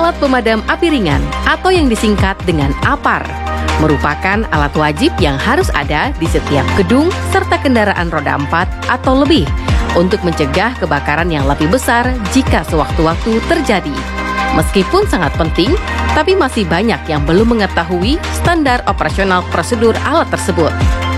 Alat pemadam api ringan atau yang disingkat dengan APAR merupakan alat wajib yang harus ada di setiap gedung serta kendaraan roda 4 atau lebih untuk mencegah kebakaran yang lebih besar jika sewaktu-waktu terjadi. Meskipun sangat penting, tapi masih banyak yang belum mengetahui standar operasional prosedur alat tersebut.